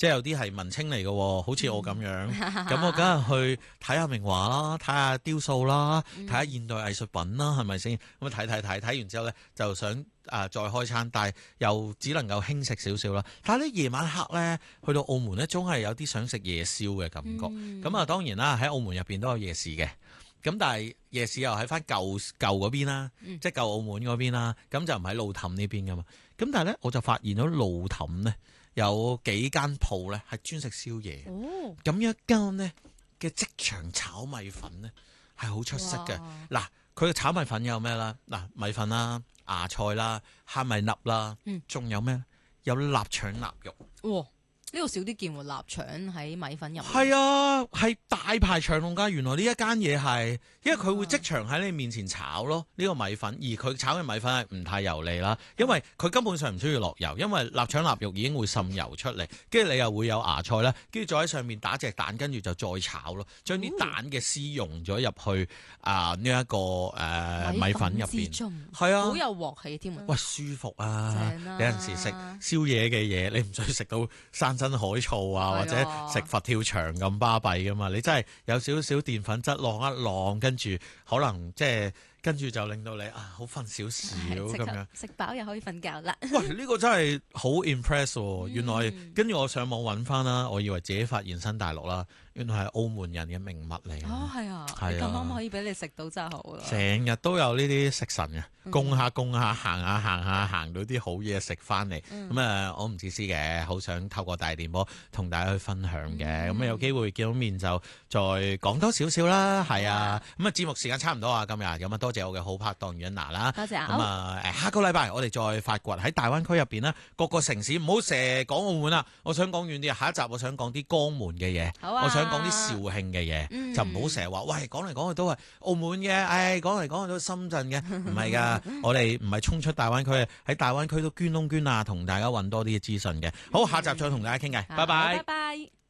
即係有啲係文青嚟嘅，好似我咁樣，咁我梗係去睇下名畫啦，睇下雕塑啦，睇下現代藝術品啦，係咪先？咁睇完之後咧，就想再開餐，但係又只能夠輕食少少啦。但係咧夜晚黑咧，去到澳門咧，總係有啲想食夜宵嘅感覺。咁啊，當然啦，喺澳門入邊都有夜市嘅。咁但係夜市又喺翻舊嗰邊啦，即係舊澳門嗰邊啦，咁就唔喺路氹呢邊噶嘛。咁但係咧，我就發現咗路氹咧有幾間鋪咧係專食宵夜。咁一間呢嘅即場炒米粉咧係好出色嘅。嗱，佢嘅炒米粉有咩啦？嗱，米粉啦、芽菜啦、蝦米粒啦，仲有咩？有臘腸臘肉。 呢度少啲見喎，臘腸喺米粉入面。 係啊，係大排長龍㗎。原來呢一間嘢係，因為佢會即場喺你面前炒咯，呢個米粉。而佢炒嘅米粉係唔太油膩啦，因為佢根本上唔需要落油，因為臘腸臘肉已經會滲油出嚟，跟住你又會有芽菜啦，跟住再喺上面打隻蛋，跟住就再炒咯，將啲蛋嘅絲溶咗入去呢一個米粉入邊。係啊， 好有鑊氣添。 喂，舒服啊！有陣時食宵夜嘅嘢，你唔需要食到山珍海醋啊，或者食佛跳牆咁巴閉噶嘛？你真係有少少澱粉質晾一晾，跟住可能即係跟住就令到你好瞓少少咁樣， 食飽又可以瞓覺啦。 喂，呢個真係好 impress 喎！原來跟住我上網揾翻啦，我以為自己發現新大陸啦，原來係澳門人嘅名物嚟。 係啊，咁啱可以俾你食到真係好啦。 成日都有呢啲食神嘅，供下行到啲好嘢食翻嚟。咁我唔自私嘅，好想透過大電波同大家去分享嘅。咁有機會見到面就再講多少少啦。係啊，咁節目時間差唔多啊，今日咁多謝我嘅好拍檔袁娜啦。 多謝。 咁下個禮拜我哋再發掘喺大灣區入邊呢，各個城市唔好成日講澳門啦。我想講遠啲，下一集我想講啲江門嘅嘢，我想講啲肇慶嘅嘢，就唔好成日話喂，講嚟講去都係澳門嘅，講嚟講去都係深圳嘅，唔係噶。我哋唔係衝出大灣區，喺大灣區都捐窿捐罅，同大家揾多啲資訊嘅。好，下集再同大家傾偈，拜拜。 拜拜。